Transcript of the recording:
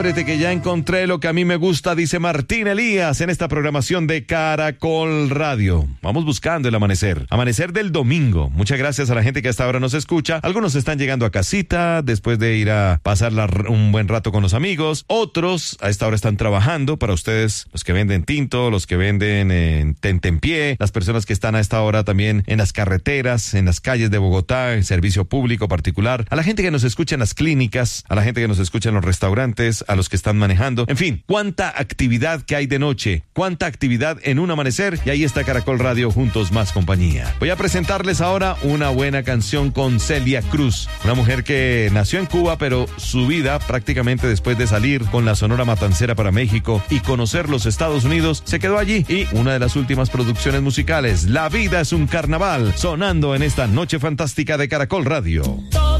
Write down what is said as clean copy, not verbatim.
Que ya encontré lo que a mí me gusta, dice Martín Elías en esta programación de Caracol Radio. Vamos buscando el amanecer del domingo. Muchas gracias a la gente que hasta ahora nos escucha. Algunos están llegando a casita después de ir a pasar un buen rato con los amigos. Otros a esta hora están trabajando. Para ustedes, los que venden tinto, los que venden en tentempié, las personas que están a esta hora también en las carreteras, en las calles de Bogotá, en servicio público particular, a la gente que nos escucha en las clínicas, a la gente que nos escucha en los restaurantes, a los que están manejando, en fin, cuánta actividad que hay de noche, cuánta actividad en un amanecer, y ahí está Caracol Radio, juntos más compañía. Voy a presentarles ahora una buena canción con Celia Cruz, una mujer que nació en Cuba, pero su vida prácticamente después de salir con la Sonora Matancera para México y conocer los Estados Unidos, se quedó allí, y una de las últimas producciones musicales, La vida es un carnaval, sonando en esta noche fantástica de Caracol Radio.